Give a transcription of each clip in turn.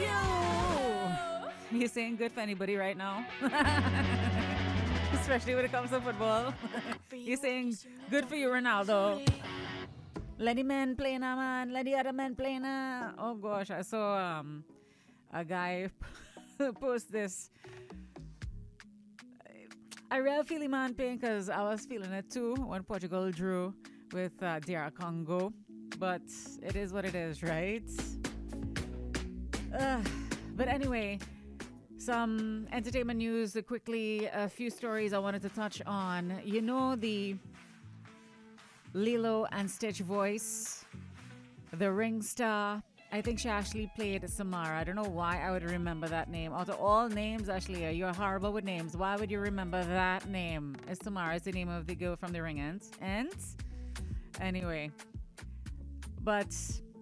you. You saying good for anybody right now? Especially when it comes to football. You saying good for you, Ronaldo. Let the men play now, man. Let the other men play now. Oh gosh, I saw a guy post this. I really feel him man pain because I was feeling it too when Portugal drew with DR Congo. But it is what it is, right? But anyway, some entertainment news quickly. A few stories I wanted to touch on. You know the Lilo and Stitch voice, the ring star. I think she actually played Samara. I don't know why I would remember that name. Out of all names, Ashley, you're horrible with names. Why would you remember that name? It's Samara. It's the name of the girl from the Ring Ants. And anyway, but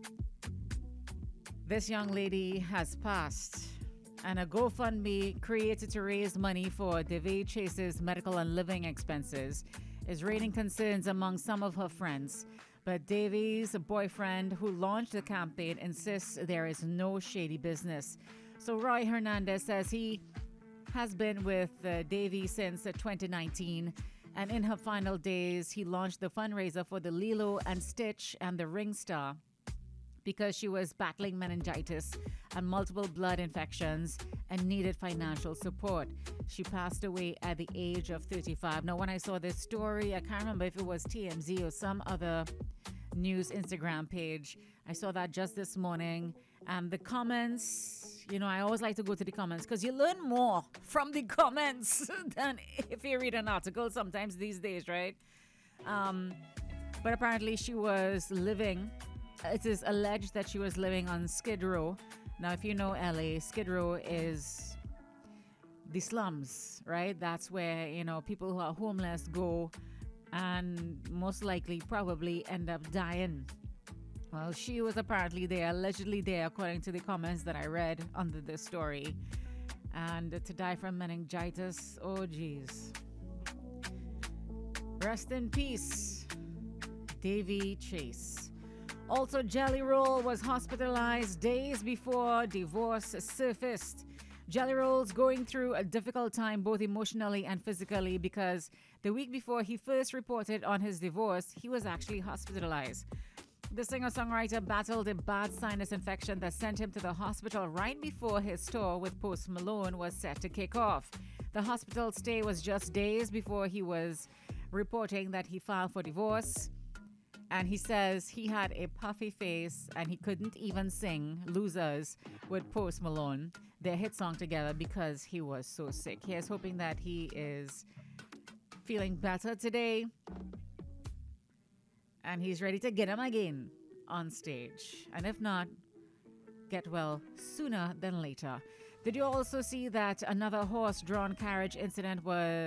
this young lady has passed. And a GoFundMe created to raise money for Daveigh Chase's medical and living expenses is raising concerns among some of her friends. But Davey's boyfriend, who launched the campaign, insists there is no shady business. So Roy Hernandez says he has been with Daveigh since 2019. And in her final days, he launched the fundraiser for the Lilo and Stitch and the Ring Star because she was battling meningitis and multiple blood infections and needed financial support. She passed away at the age of 35. Now, when I saw this story, I can't remember if it was TMZ or some other news Instagram page. I saw that just this morning. The comments, I always like to go to the comments because you learn more from the comments than if you read an article sometimes these days, right? But apparently she was living, it is alleged that she was living on Skid Row. Now, if you know LA, Skid Row is the slums, right? That's where, people who are homeless go and most likely probably end up dying. Well, she was apparently there, allegedly there, according to the comments that I read under this story. And to die from meningitis, oh geez. Rest in peace, Daveigh Chase. Also, Jelly Roll was hospitalized days before divorce surfaced. Jelly Roll's going through a difficult time both emotionally and physically because the week before he first reported on his divorce, he was actually hospitalized. The singer-songwriter battled a bad sinus infection that sent him to the hospital right before his tour with Post Malone was set to kick off. The hospital stay was just days before he was reporting that he filed for divorce. And he says he had a puffy face and he couldn't even sing Losers with Post Malone, their hit song together, because he was so sick. Here's hoping that he is feeling better today and he's ready to get him again on stage. And if not, get well sooner than later. Did you also see that another horse-drawn carriage incident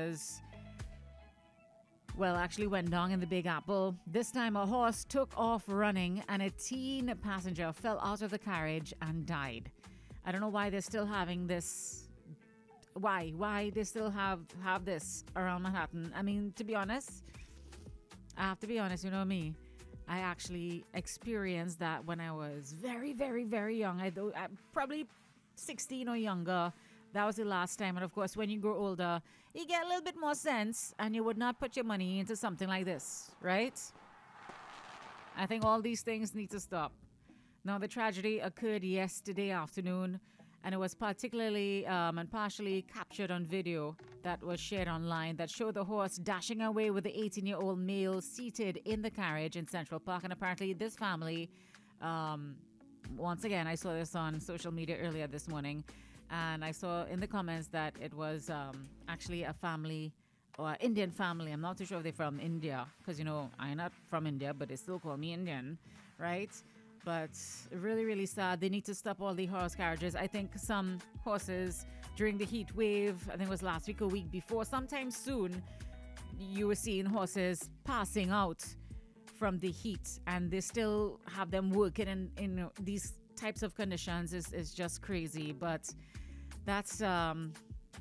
actually went down in the Big Apple? This time a horse took off running and a teen passenger fell out of the carriage and died. I don't know why they're still having this. Why they still have this around Manhattan. I mean, to be honest, I have to be honest, you know me. I actually experienced that when I was very, very, very young. I probably 16 or younger. That was the last time. And of course, when you grow older, you get a little bit more sense and you would not put your money into something like this, right? I think all these things need to stop. Now, the tragedy occurred yesterday afternoon, and it was particularly and partially captured on video that was shared online that showed the horse dashing away with the 18-year-old male seated in the carriage in Central Park. And apparently this family, once again, I saw this on social media earlier this morning, and I saw in the comments that it was actually a family or Indian family. I'm not too sure if they're from India because, I'm not from India, but they still call me Indian, right? But really, really sad. They need to stop all the horse carriages. I think some horses during the heat wave, I think it was last week or week before, sometime soon, you were seeing horses passing out from the heat, and they still have them working in these types of conditions is just crazy. But that's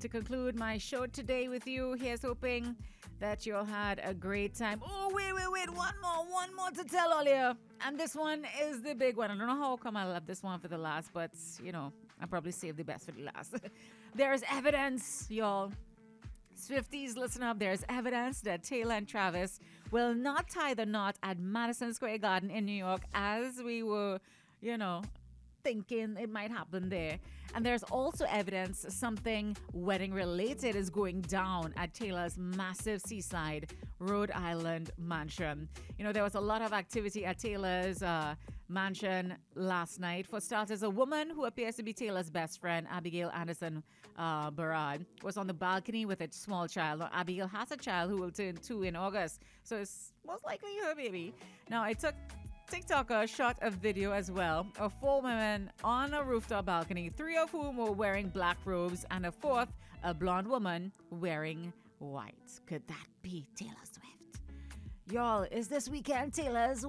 to conclude my show today with you. Here's hoping that you all had a great time. Oh, wait. One more to tell all you. And this one is the big one. I don't know how come I left this one for the last, but, I probably saved the best for the last. There's evidence, y'all. Swifties, listen up. There's evidence that Taylor and Travis will not tie the knot at Madison Square Garden in New York as we were, thinking it might happen there. And there's also evidence something wedding related is going down at Taylor's massive seaside Rhode Island mansion. There was a lot of activity at Taylor's mansion last night. For starters, a woman who appears to be Taylor's best friend, Abigail Anderson Barad, was on the balcony with a small child. Now, Abigail has a child who will turn 2 in August, so it's most likely her baby. Now, I took TikToker shot a video as well of 4 women on a rooftop balcony, 3 of whom were wearing black robes, and a 4th, a blonde woman, wearing white. Could that be Taylor Swift? Y'all, is this weekend Taylor's